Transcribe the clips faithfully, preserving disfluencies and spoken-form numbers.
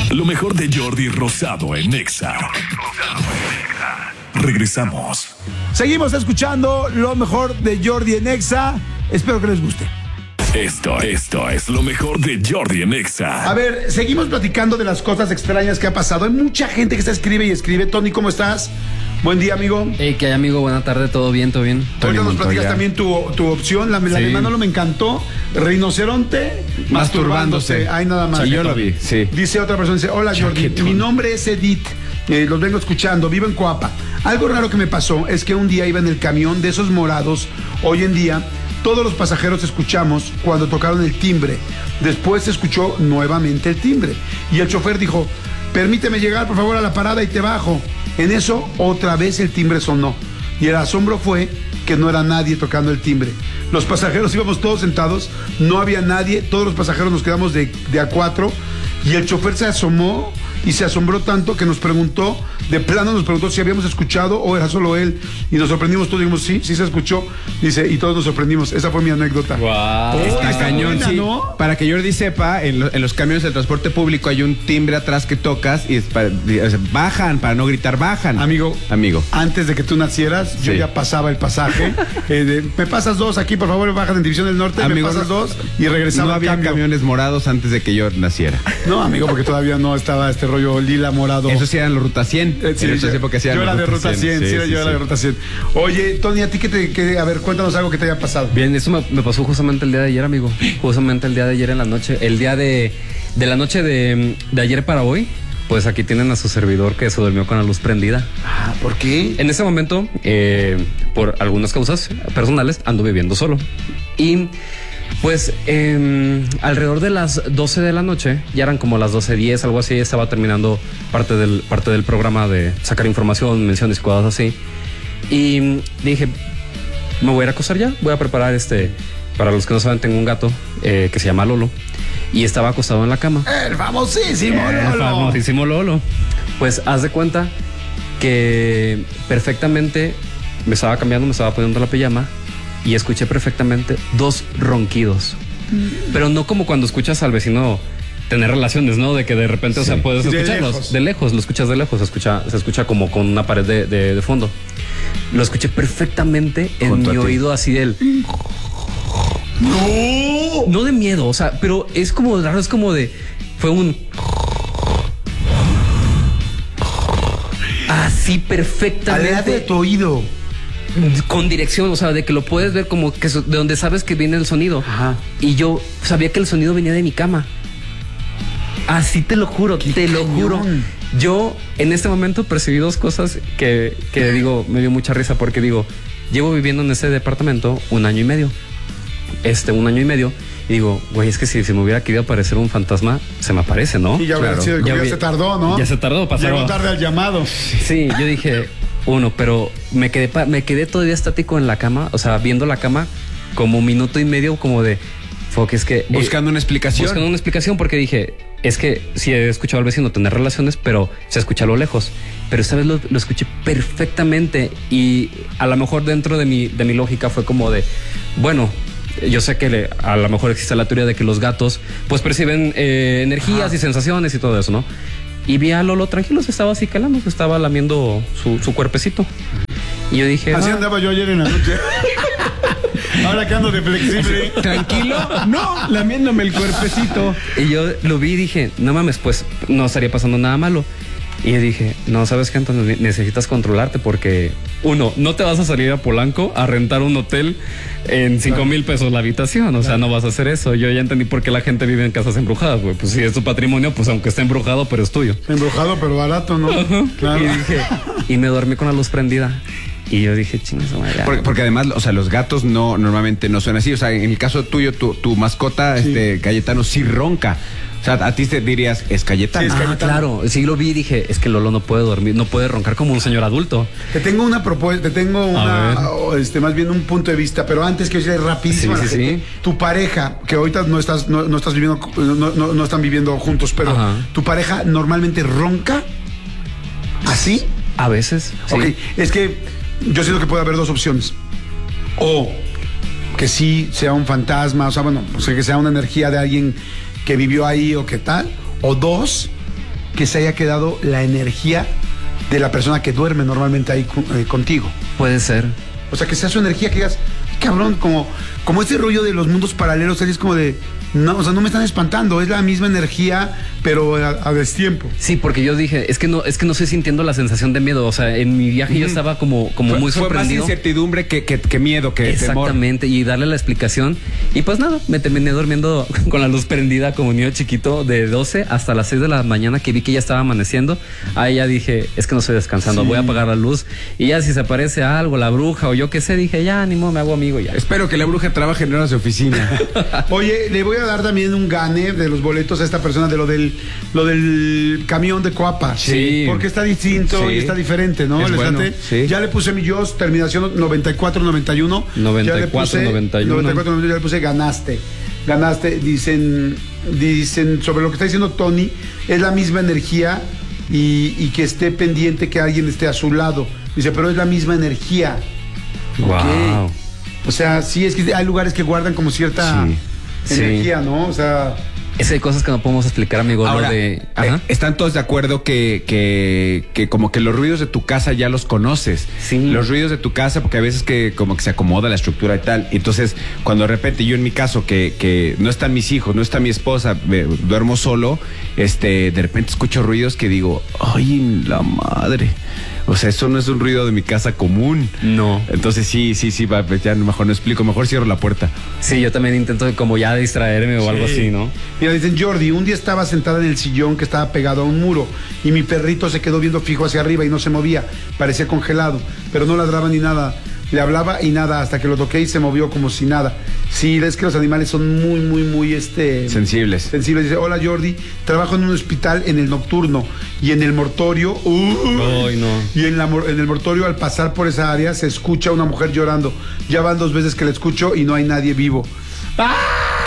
Lo mejor de Jordi Rosado en Exa. Regresamos. Seguimos escuchando lo mejor de Jordi en Exa. Espero que les guste. Esto, esto es lo mejor de Jordi en Exa. A ver, seguimos platicando de las cosas extrañas que ha pasado. Hay mucha gente que se escribe y escribe. Tony, ¿cómo estás? Buen día, amigo. Hey, ¿qué hay, amigo? Buena tarde, todo bien, todo bien. Ahorita nos platicas también tu, tu opción. La, la Sí. de Manolo me encantó. Rinoceronte masturbándose. Ay, nada más. Sí, yo lo vi, sí. Dice otra persona, dice, hola Jordi, Chaquetón. mi nombre es Edith. Eh, los vengo escuchando, vivo en Coapa. Algo raro que me pasó es que un día iba en el camión de esos morados. Hoy en día todos los pasajeros escuchamos cuando tocaron el timbre. Después se escuchó nuevamente el timbre. Y el chofer dijo, permíteme llegar por favor a la parada y te bajo. En eso otra vez el timbre sonó. Y el asombro fue que no era nadie tocando el timbre. Los pasajeros íbamos todos sentados, no había nadie, todos los pasajeros nos quedamos de, de a cuatro. Y el chofer se asomó y se asombró tanto que nos preguntó, de plano nos preguntó si habíamos escuchado o era solo él. Y nos sorprendimos todos, dijimos, sí, sí se escuchó. Dice, y todos nos sorprendimos. Esa fue mi anécdota. Wow. Oh, Está está cañón, buena, sí. ¿no? Para que Jordi sepa, en, lo- en los camiones del transporte público hay un timbre atrás que tocas y es para- o sea, bajan, para no gritar, bajan. Amigo, Amigo. antes de que tú nacieras, yo Sí. ya pasaba el pasaje. Eh, de, me pasas dos aquí, por favor, bajan en División del Norte, Amigo, me pasas no- dos y regresaba No al había cambio. camiones morados antes de que yo naciera. No, amigo, porque todavía no estaba este rollo lila morado. Eso sí eran los Ruta cien. Eh, sí, En esa yo, época sí eran yo era los de Ruta cien, sí, Sí, yo sí, era sí. de Ruta cien. Oye, Tony, ¿a ti qué te, qué, a ver, cuéntanos algo que te haya pasado? Bien, eso me, me pasó justamente el día de ayer, amigo. Justamente el día de ayer en la noche. El día de, de la noche de, de ayer para hoy, pues aquí tienen a su servidor que se durmió con la luz prendida. Ah, ¿por qué? En ese momento, eh, por algunas causas personales, ando viviendo solo. Y pues eh, alrededor de las doce de la noche, ya eran como las doce diez, algo así, estaba terminando parte del, parte del programa de sacar información, menciones y cosas así. Y dije, me voy a ir a acostar ya, voy a preparar este, para los que no saben, tengo un gato eh, que se llama Lolo. Y estaba acostado en la cama. El famosísimo El Lolo. famosísimo Lolo. Pues haz de cuenta que perfectamente me estaba cambiando, me estaba poniendo la pijama y escuché perfectamente dos ronquidos. Pero no como cuando escuchas al vecino tener relaciones, ¿no? De que de repente, o sea, puedes De escucharlos. lejos. De lejos, lo escuchas de lejos, se escucha, se escucha como con una pared de, de- de fondo. Lo escuché perfectamente en Junto mi a ti. oído, así del... ¡No! No de miedo, o sea, pero es como raro, es como de... Fue un... Así Al lado de perfectamente tu oído. con dirección, o sea, de que lo puedes ver como que so- de donde sabes que viene el sonido. Ajá. Y yo sabía que el sonido venía de mi cama. Así te lo juro, te lo cañón. juro. Yo en este momento percibí dos cosas que, que digo, me dio mucha risa porque digo, llevo viviendo en ese departamento un año y medio. Este, un año y medio. Y digo, güey, es que si se me hubiera querido aparecer un fantasma, se me aparece, ¿no? Y ya hubiera Claro. sido, Ya ya, vi- se tardó, ¿no? Ya se tardó, pasaron. Llegó tarde al llamado. Sí, yo dije uno, pero me quedé, pa- me quedé todavía estático en la cama, o sea, viendo la cama como un minuto y medio, como de, fuck, es que... eh, Buscando una explicación. buscando una explicación, porque dije, es que sí he escuchado al vecino tener relaciones, pero se escucha a lo lejos. Pero esta vez lo, lo escuché perfectamente y a lo mejor dentro de mi, de mi lógica fue como de, bueno... Yo sé que le- a lo mejor existe la teoría de que los gatos pues perciben eh, energías y sensaciones y todo eso, ¿no? Y vi a Lolo tranquilo, se estaba así calando, se estaba lamiendo su, su cuerpecito. Y yo dije... Así "Ah". andaba yo ayer en la noche. Ahora que ando de flexible. ¿Tranquilo? No, lamiéndome el cuerpecito. Y yo lo vi y dije, no mames, pues no estaría pasando nada malo. Y yo dije, no, ¿sabes qué, Antonio? Ne- Necesitas controlarte porque, uno, no te vas a salir a Polanco a rentar un hotel en cinco mil pesos la habitación. O sea, no vas a hacer eso. Yo ya entendí por qué la gente vive en casas embrujadas, güey. Pues si es tu patrimonio, pues aunque esté embrujado, pero es tuyo. Embrujado, pero barato, ¿no? Claro. Y dije, y me dormí con la luz prendida. Y yo dije, chingas, madre. Porque, porque además, o sea, los gatos no normalmente no suenan así. O sea, en el caso tuyo, tu, tu mascota, Sí. este Cayetano, sí ronca. O sea, a ti te dirías, es Cayetano. Sí, es Ah, Cayetano. claro. Sí lo vi y dije, es que Lolo no puede dormir, no puede roncar como un señor adulto. Te tengo una propuesta, te tengo una, o, este, más bien un punto de vista, pero antes quiero decirle rapidísimo Sí, a la sí, gente, sí. tu pareja, que ahorita no estás, no, no estás viviendo, no, no, no están viviendo juntos, pero Ajá. tu pareja normalmente ronca así. A veces. Sí. Ok, es que yo siento que puede haber dos opciones. O que sí sea un fantasma, o sea, bueno, o sea, que sea una energía de alguien que vivió ahí o qué tal. O dos, que se haya quedado la energía de la persona que duerme normalmente ahí eh, contigo. Puede ser. O sea, que sea su energía, que digas, cabrón, como, como ese rollo de los mundos paralelos, es como de, no, o sea, no me están espantando, es la misma energía, pero a, a destiempo. Sí, porque yo dije, es que no, es que no estoy sintiendo la sensación de miedo. O sea, en mi viaje mm. yo estaba como, como fue, muy fue sorprendido. Más incertidumbre que, que, que miedo, que exactamente, temor. Y darle la explicación. Y pues nada, me terminé durmiendo con la luz prendida como niño chiquito de doce hasta las seis de la mañana, que vi que ya estaba amaneciendo. Ahí ya dije, es que no estoy descansando, sí. voy a apagar la luz. Y ya si se aparece algo, la bruja o yo qué sé, dije, ya, ni modo, me hago amigo ya. Espero que la bruja trabaje en horas de oficina. Oye, le voy a dar también un gane de los boletos a esta persona de lo del, lo del camión de Coapa. Sí. Porque está distinto sí. y está diferente, ¿no? Es bueno, sí. Ya le puse mi yo, terminación noventa y cuatro noventa y uno. noventa y cuatro noventa y uno. noventa y cuatro noventa y uno, ya le puse ganaste. Ganaste, dicen, dicen sobre lo que está diciendo Tony, es la misma energía y, y que esté pendiente que alguien esté a su lado. Dice, pero es la misma energía. Wow. Okay. O sea, sí, es que hay lugares que guardan como cierta sí. energía, sí. ¿no? O sea... Es hay cosas que no podemos explicar, amigo. Ahora, lo de... Ajá. Están todos de acuerdo que, que, que como que los ruidos de tu casa ya los conoces. Sí. Los ruidos de tu casa, porque a veces que como que se acomoda la estructura y tal. Entonces, cuando de repente yo en mi caso, que, que no están mis hijos, no está mi esposa, me, duermo solo, este, de repente escucho ruidos que digo, ay, la madre. O sea, eso no es un ruido de mi casa común. No. Entonces sí, sí, sí, va, ya mejor no explico, mejor cierro la puerta. Sí, yo también intento como ya distraerme o sí. algo así, ¿no? Mira, dicen, Jordi, un día estaba sentada en el sillón que estaba pegado a un muro y mi perrito se quedó viendo fijo hacia arriba y no se movía, parecía congelado, pero no ladraba ni nada. Le hablaba y nada, hasta que lo toqué y se movió como si nada. Sí, es que los animales son muy, muy, muy este, sensibles. Sensibles. Dice, hola Jordi, trabajo en un hospital en el nocturno y en el mortorio. Uh, Ay, no. Y en, la, en el mortorio, al pasar por esa área, se escucha una mujer llorando. Ya van dos veces que la escucho y no hay nadie vivo. ¡Ah!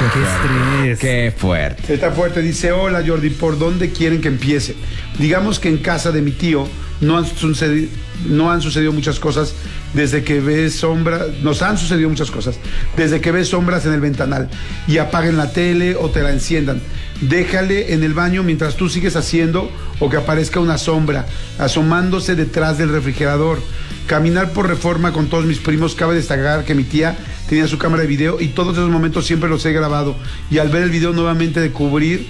¡Qué estrés! ¡Qué fuerte! Está fuerte. Dice, hola Jordi, ¿por dónde quieren que empiece? Digamos que en casa de mi tío no han sucedido, no han sucedido muchas cosas desde que ves sombras, nos han sucedido muchas cosas, desde que ves sombras en el ventanal y apaguen la tele o te la enciendan. Déjale en el baño mientras tú sigues haciendo o que aparezca una sombra asomándose detrás del refrigerador. Caminar por Reforma con todos mis primos, cabe destacar que mi tía tenía su cámara de video y todos esos momentos siempre los he grabado. Y al ver el video nuevamente descubrir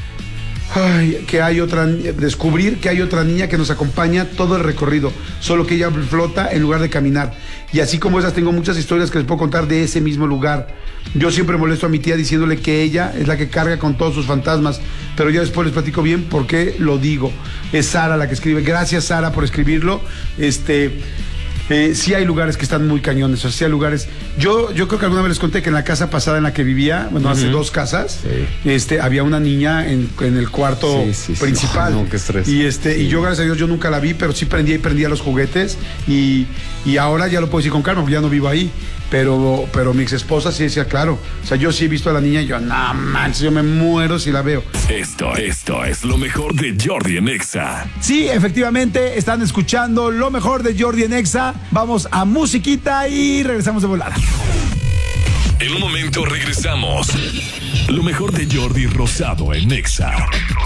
ay, que hay otra, descubrir que hay otra niña que nos acompaña todo el recorrido, solo que ella flota en lugar de caminar. Y así como esas tengo muchas historias que les puedo contar de ese mismo lugar. Yo siempre molesto a mi tía diciéndole que ella es la que carga con todos sus fantasmas, pero ya después les platico bien por qué lo digo. Es Sara la que escribe. Gracias, Sara, por escribirlo. Este... Eh, sí hay lugares que están muy cañones, o sea, sí hay lugares. Yo, yo creo que alguna vez les conté que en la casa pasada en la que vivía, bueno, uh-huh. hace dos casas, sí. este, había una niña en, en el cuarto sí, sí, sí. principal. Oh, no, qué estrés. Y este, sí. y yo, gracias a Dios, yo nunca la vi, pero sí prendía y prendía los juguetes. Y, y ahora ya lo puedo decir con calma, porque ya no vivo ahí. Pero, pero mi ex esposa sí decía, claro. O sea, yo sí he visto a la niña y yo, no manches, yo me muero si la veo. Esto, esto es lo mejor de Jordi en Exa. Sí, efectivamente, están escuchando lo mejor de Jordi en Exa. Vamos a musiquita y regresamos de volada. En un momento regresamos. Lo mejor de Jordi Rosado en Exa.